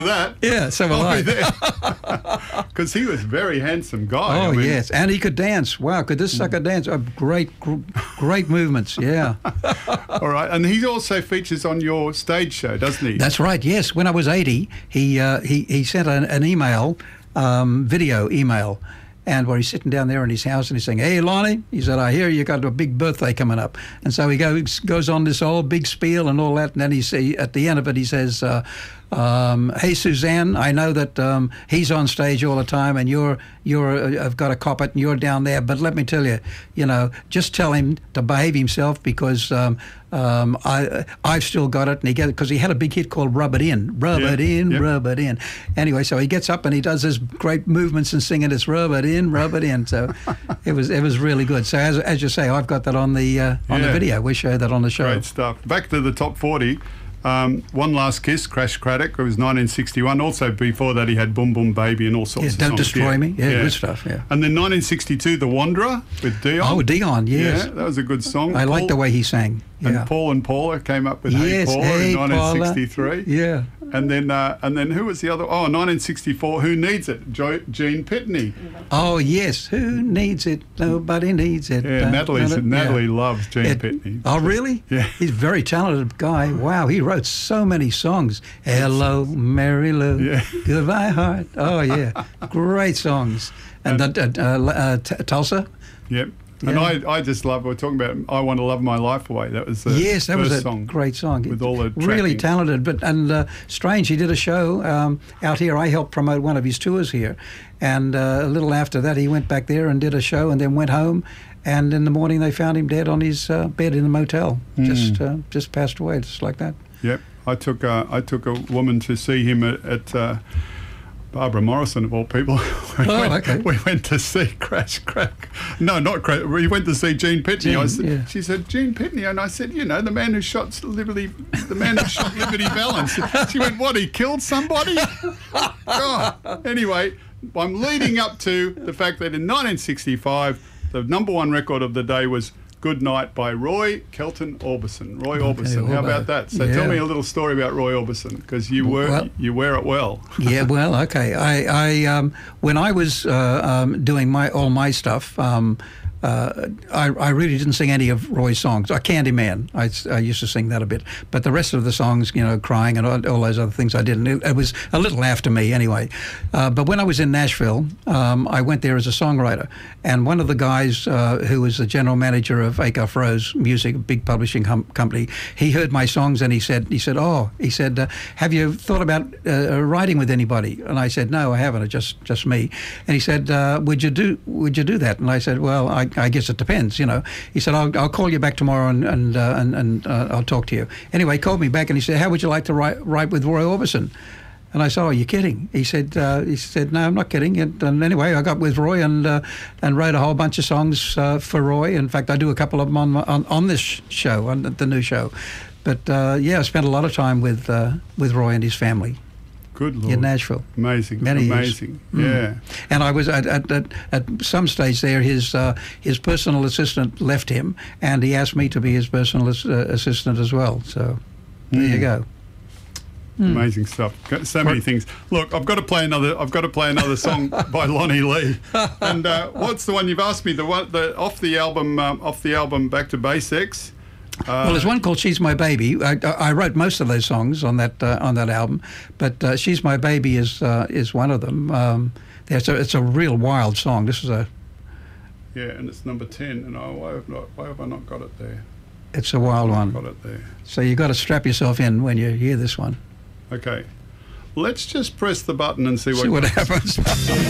that. Yeah, so will I. Because he was a very handsome guy. Oh, yes, and he could dance. Wow, could this sucker dance? Oh, great movements, yeah. All right, and he also features on your stage show, doesn't he? That's right, yes. When I was 80, he sent an email, video email, and where he's sitting down there in his house and he's saying, "Hey, Lonnie," he said, "I hear you got a big birthday coming up." And so he goes on this whole big spiel and all that, and then at the end of it he says, "Hey, Suzanne, I know that he's on stage all the time, and you're I've got a cop it, and you're down there. But let me tell you, just tell him to behave himself because I've still got it." And because he had a big hit called "Rub It In," rub it in, rub it in. Anyway, so he gets up and he does his great movements and singing this "Rub It In, rub it in." So it was really good. So as you say, I've got that on the video. We show that on the show. Great stuff. Back to the top 40. One Last Kiss, Crash Craddock. It was 1961. Also before that he had Boom Boom Baby and all sorts of songs. Don't Destroy Me. Yeah, good stuff, yeah. And then 1962, The Wanderer with Dion. Oh, Dion, yes. Yeah, that was a good song. I like the way he sang. Yeah. And Paul and Paula came up with Hey Paula in 1963. Yeah. And then who was the other? Oh, 1964, Who Needs It? Gene Pitney. Oh, yes. Who needs it? Nobody needs it. Yeah, Natalie loves Gene Pitney. Oh, really? Yeah. He's a very talented guy. Wow, he wrote so many songs. Hello, Mary Lou. Yeah. Goodbye, Heart. Oh, yeah. Great songs. And Tulsa? Yep. And I just love, we're talking about I Want to Love My Life Away. That was the yes, that first was a song great song. with all the tracking. Really talented, and strange. He did a show out here. I helped promote one of his tours here, and a little after that, he went back there and did a show, and then went home. And in the morning, they found him dead on his bed in the motel. Just passed away, just like that. Yep. I took a woman to see him at Barbara Morrison, of all people. We went to see Crash Crack. No, not Crash. We went to see Gene Pitney. She said, "Gene Pitney," and I said, the man who shot Liberty Valance. She went, "What? He killed somebody?" God. Anyway, I'm leading up to the fact that in 1965, the number one record of the day was Good Night by Roy Kelton Orbison. Roy Orbison. How about that? So tell me a little story about Roy Orbison, because you wear it well. Yeah, well, okay. I when I was doing all my stuff, I really didn't sing any of Roy's songs. Candyman, I used to sing that a bit, but the rest of the songs, Crying and all those other things, I didn't. It was a little after me anyway. But when I was in Nashville, I went there as a songwriter, and one of the guys who was the general manager of Acuff Rose Music, a big publishing company, he heard my songs and he said, "Have you thought about writing with anybody?" And I said, "No, I haven't. It's just me." And he said, "Would you do that?" And I said, "Well, I guess it depends, He said, I'll call you back tomorrow and I'll talk to you." Anyway, he called me back and he said, "How would you like to write with Roy Orbison?" And I said, "Oh, are you kidding?" He said, "No, I'm not kidding." And anyway, I got with Roy and wrote a whole bunch of songs for Roy. In fact, I do a couple of them on this show, on the new show. But I spent a lot of time with Roy and his family. Good Lord. In Nashville. Amazing. Yeah. And I was at some stage there, his personal assistant left him, and he asked me to be his personal assistant as well. So there you go. Amazing stuff. So many things. Look, I've got to play another song by Lonnie Lee. And what's the one you've asked me? The off the album Back to Basics. Well, there's one called "She's My Baby." I wrote most of those songs on that album, but "She's My Baby" is one of them. It's a real wild song. This is a and it's number 10. And why have I not got it there? It's a wild one. Got it there. So you've got to strap yourself in when you hear this one. Okay, let's just press the button and see what happens.